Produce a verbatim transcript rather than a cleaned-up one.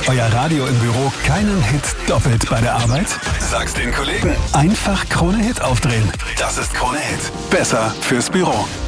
Hört euer Radio im Büro keinen Hit doppelt bei der Arbeit? Sag's den Kollegen. Einfach Krone Hit aufdrehen. Das ist Krone Hit. Besser fürs Büro.